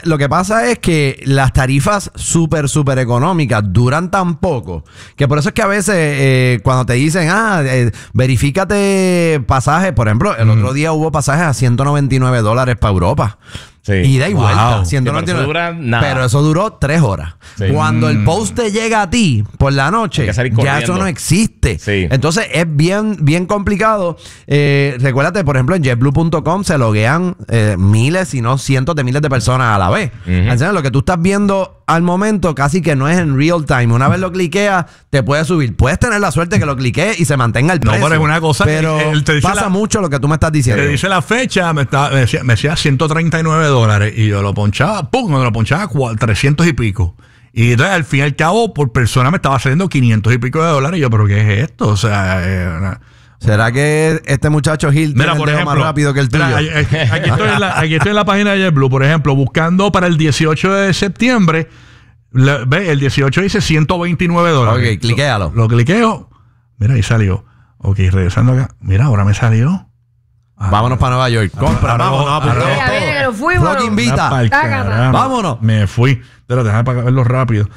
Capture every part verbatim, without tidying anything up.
lo que pasa es que las tarifas súper, súper económicas duran tan poco que por eso es que a veces eh, cuando te dicen, ah, eh, verifícate pasajes, por ejemplo, el mm. otro día hubo pasajes a ciento noventa y nueve dólares para Europa. Sí. Ida y wow. vuelta. ciento noventa y nueve. Pero, eso dura pero eso duró tres horas. Sí. Cuando mm. el post te llega a ti por la noche, ya eso no existe. Sí. Entonces es bien, bien complicado. Eh, recuérdate, por ejemplo, en jetblue punto com se loguean eh, miles, si no cientos de miles de personas a la vez. Uh-huh. Entonces, lo que tú estás viendo al momento casi que no es en real time. Una vez lo cliqueas, te puede subir. Puedes tener la suerte que lo cliquees y se mantenga el precio. No, pero es una cosa pero que él te dice pasa la, mucho lo que tú me estás diciendo. Te dice la fecha, me, está, me, decía, me decía ciento treinta y nueve dólares y yo lo ponchaba, pum, cuando lo ponchaba trescientos y pico. Y entonces al fin y al cabo, por persona me estaba saliendo quinientos y pico de dólares. Y yo, ¿pero qué es esto? O sea, eh, una, ¿será que este muchacho Gil tiene el dedo más rápido que el tuyo? Mira, aquí, aquí, estoy en la, aquí estoy en la página de JetBlue, por ejemplo, buscando para el dieciocho de septiembre. Le, ve, el dieciocho dice ciento veintinueve dólares. Ok, cliquéalo. Lo, lo cliqueo. Mira, ahí salió. Ok, regresando acá. Mira, ahora me salió. Ah, vámonos para Nueva York. Compra, arroz, vámonos. Arroz, arroz, arroz, viene, lo fuimos. Flock invita. Vámonos. Me fui. Pero déjame para verlo rápido.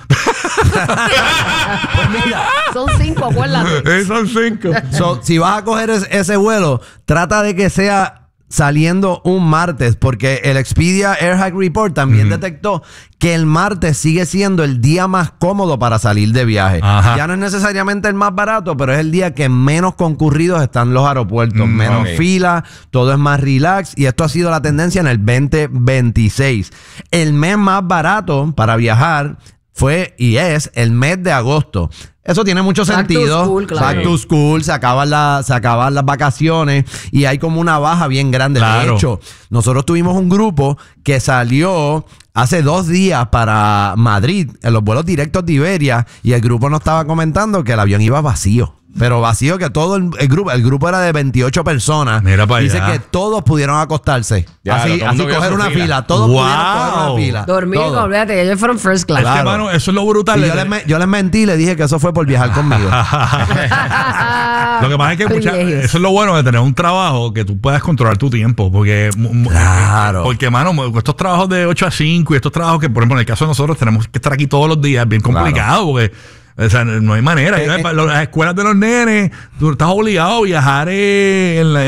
Pues mira, son cinco, acuérdate. Son cinco. So, si vas a coger es, ese vuelo, trata de que sea saliendo un martes, porque el Expedia AirHack Report también mm. detectó que el martes sigue siendo el día más cómodo para salir de viaje. Ajá. Ya no es necesariamente el más barato, pero es el día que menos concurridos están los aeropuertos, mm, menos okay. fila, todo es más relax, y esto ha sido la tendencia en el veinte veintiséis. El mes más barato para viajar fue y es el mes de agosto. Eso tiene mucho Back sentido. To school, claro. Back to school, se acaban, la, se acaban las vacaciones y hay como una baja bien grande. Claro. De hecho, nosotros tuvimos un grupo que salió hace dos días para Madrid en los vuelos directos de Iberia y el grupo nos estaba comentando que el avión iba vacío. Pero vacío, que todo el, el grupo el grupo era de veintiocho personas. Mira para Dice allá. que todos pudieron acostarse. Ya, así así coger una fila. fila. Todos wow. pudieron coger una fila. Dormir, olvídate, ellos fueron first class. Claro. Es que, mano, eso es lo brutal. Y yo, les, yo les mentí y les dije que eso fue por viajar conmigo. Lo que pasa es que mucha, eso es lo bueno de tener un trabajo que tú puedas controlar tu tiempo. Porque, claro. porque, mano, estos trabajos de ocho a cinco y estos trabajos que, por ejemplo, en el caso de nosotros tenemos que estar aquí todos los días, es bien complicado. Claro. Porque o sea, no hay manera. Eh, eh, las escuelas de los nenes, tú estás obligado a viajar en la,